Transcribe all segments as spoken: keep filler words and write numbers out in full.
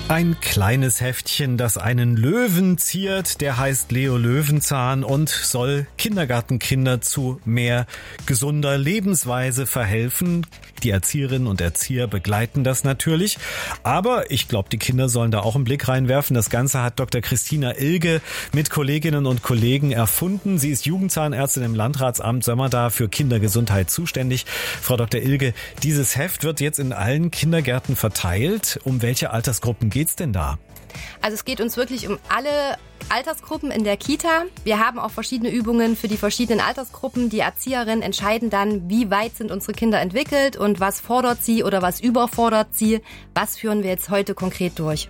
Ein kleines Heftchen, das einen Löwen ziert, der heißt Leo Löwenzahn und soll Kindergartenkinder zu mehr gesunder Lebensweise verhelfen. Die Erzieherinnen und Erzieher begleiten das natürlich, aber ich glaube, die Kinder sollen da auch einen Blick reinwerfen. Das Ganze hat Doktor Christina Ilge mit Kolleginnen und Kollegen erfunden. Sie ist Jugendzahnärztin im Landratsamt Sömmerda für Kindergesundheit zuständig. Frau Doktor Ilge, dieses Heft wird jetzt in allen Kindergärten verteilt. Um welche Altersgruppen geht's denn da? Also es geht uns wirklich um alle Altersgruppen in der Kita. Wir haben auch verschiedene Übungen für die verschiedenen Altersgruppen. Die Erzieherinnen entscheiden dann, wie weit sind unsere Kinder entwickelt und was fordert sie oder was überfordert sie. Was führen wir jetzt heute konkret durch?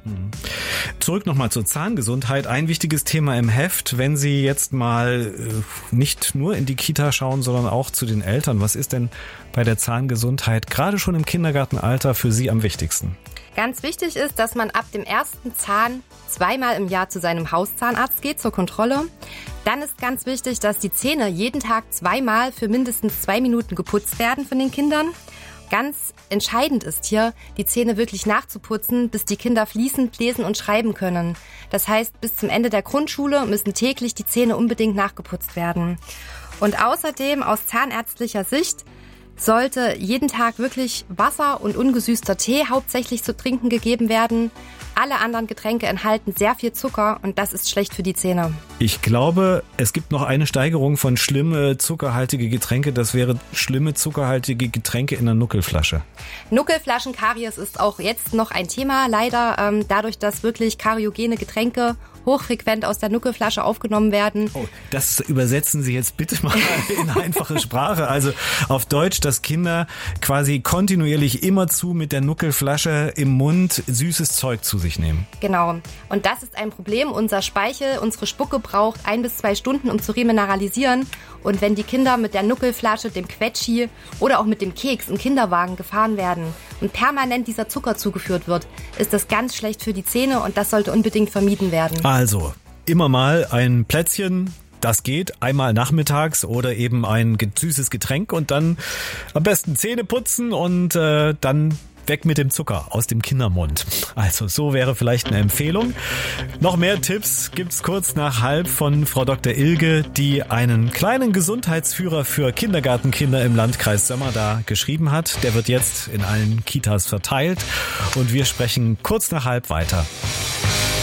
Zurück nochmal zur Zahngesundheit. Ein wichtiges Thema im Heft, wenn Sie jetzt mal nicht nur in die Kita schauen, sondern auch zu den Eltern. Was ist denn bei der Zahngesundheit gerade schon im Kindergartenalter für Sie am wichtigsten? Ganz wichtig ist, dass man ab dem ersten Zahn zweimal im Jahr zu seinem Hauszahnarzt geht zur Kontrolle. Dann ist ganz wichtig, dass die Zähne jeden Tag zweimal für mindestens zwei Minuten geputzt werden von den Kindern. Ganz entscheidend ist hier, die Zähne wirklich nachzuputzen, bis die Kinder fließend lesen und schreiben können. Das heißt, bis zum Ende der Grundschule müssen täglich die Zähne unbedingt nachgeputzt werden. Und außerdem aus zahnärztlicher Sicht sollte jeden Tag wirklich Wasser und ungesüßter Tee hauptsächlich zu trinken gegeben werden. Alle anderen Getränke enthalten sehr viel Zucker und das ist schlecht für die Zähne. Ich glaube, es gibt noch eine Steigerung von schlimme zuckerhaltige Getränke. Das wäre schlimme zuckerhaltige Getränke in einer Nuckelflasche. Nuckelflaschenkaries ist auch jetzt noch ein Thema, leider ähm, dadurch, dass wirklich kariogene Getränke hochfrequent aus der Nuckelflasche aufgenommen werden. Oh, das übersetzen Sie jetzt bitte mal in einfache Sprache. Also auf Deutsch, dass Kinder quasi kontinuierlich immerzu mit der Nuckelflasche im Mund süßes Zeug zu sich nehmen. Genau. Und das ist ein Problem. Unser Speichel, unsere Spucke braucht ein bis zwei Stunden, um zu remineralisieren. Und wenn die Kinder mit der Nuckelflasche, dem Quetschi oder auch mit dem Keks im Kinderwagen gefahren werden und permanent dieser Zucker zugeführt wird, ist das ganz schlecht für die Zähne und das sollte unbedingt vermieden werden. Also, immer mal ein Plätzchen, das geht, einmal nachmittags oder eben ein süßes Getränk und dann am besten Zähne putzen und äh, dann weg mit dem Zucker aus dem Kindermund. Also so wäre vielleicht eine Empfehlung. Noch mehr Tipps gibt's kurz nach halb von Frau Doktor Ilge, die einen kleinen Gesundheitsführer für Kindergartenkinder im Landkreis Sömmerda geschrieben hat. Der wird jetzt in allen Kitas verteilt und wir sprechen kurz nach halb weiter.